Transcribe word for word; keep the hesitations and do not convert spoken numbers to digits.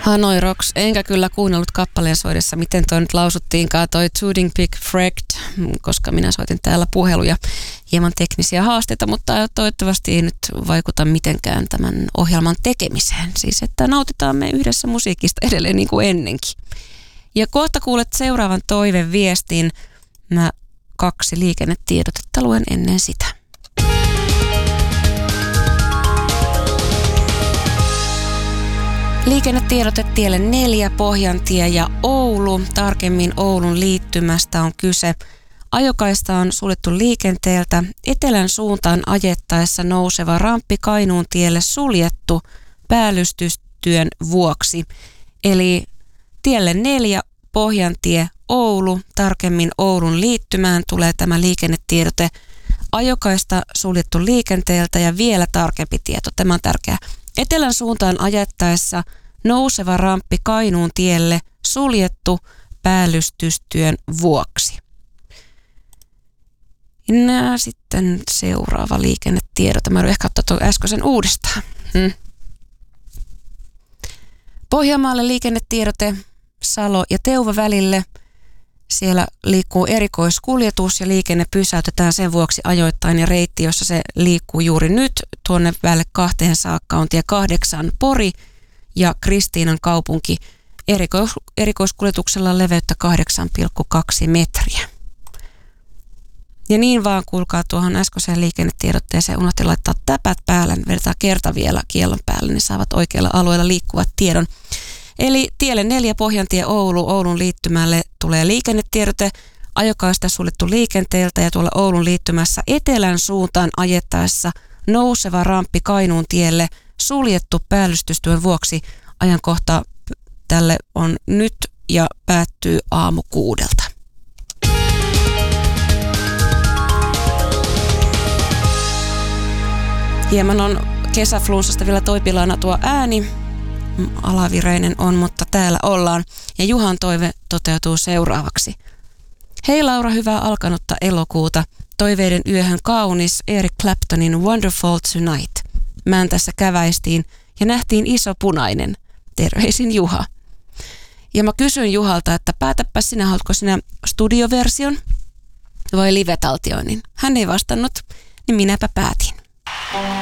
Hanoi Rocks, enkä kyllä kuunnellut kappaleen soidessa, miten toi nyt lausuttiinkaan, toi Tooting Pig Frekt, koska minä soitin täällä puheluja, hieman teknisiä haasteita, mutta toivottavasti ei nyt vaikuta mitenkään tämän ohjelman tekemiseen. Siis, että nautitaan me yhdessä musiikista edelleen niin kuin ennenkin. Ja kohta kuulet seuraavan toiveviestin. Mä kaksi liikennetiedotetta luen ennen sitä. Liikennetiedote tielle neljä, Pohjantie ja Oulu. Tarkemmin Oulun liittymästä on kyse. Ajokaista on suljettu liikenteeltä. Etelän suuntaan ajettaessa nouseva ramppi Kainuun tielle suljettu päällystystyön vuoksi. Eli tielle neljä, Pohjantie, Oulu. Tarkemmin Oulun liittymään tulee tämä liikennetiedote. Ajokaista suljettu liikenteeltä ja vielä tarkempi tieto. Tämä on tärkeää. Etelän suuntaan ajettaessa nouseva ramppi Kainuun tielle suljettu päällystystyön vuoksi. Ja sitten seuraava liikennetiedote. Mä ehkä ottaa tuon äskeisen uudestaan. Hmm. Pohjanmaalle liikennetiedote Salo ja Teuva välille. Siellä liikkuu erikoiskuljetus ja liikenne pysäytetään sen vuoksi ajoittain, ja reitti, jossa se liikkuu juuri nyt tuonne välle kahteen saakka on tie kahdeksan Pori ja Kristiinan kaupunki. Erikois, erikoiskuljetuksella leveyttä kahdeksan pilkku kaksi metriä. Ja niin vaan, kuulkaa, tuohon äskeiseen liikennetiedotteeseen unohti laittaa täpät päälle, vedetään kerta vielä kiellon päälle, niin saavat oikealla alueella liikkuvat tiedon. Eli tielle neljä, Pohjantie, Oulu, Oulun liittymälle tulee liikennetiedote, ajokaista suljettu liikenteeltä, ja tuolla Oulun liittymässä etelän suuntaan ajettaessa nouseva ramppi Kainuun tielle suljettu päällystystyön vuoksi. Ajankohta tälle on nyt ja päättyy aamu kuudelta. Hieman on kesäflunssasta vielä toipilaana tuo ääni. Alavireinen on, mutta täällä ollaan. Ja Juhan toive toteutuu seuraavaksi. Hei Laura, hyvää alkanutta elokuuta. Toiveiden yöhön kaunis Eric Claptonin Wonderful Tonight. Mään tässä käväistiin ja nähtiin iso punainen. Terveisin Juha. Ja mä kysyin Juhalta, että päätäpä sinä, haluatko sinä studioversion vai live-taltioinnin. Hän ei vastannut, niin minäpä päätin.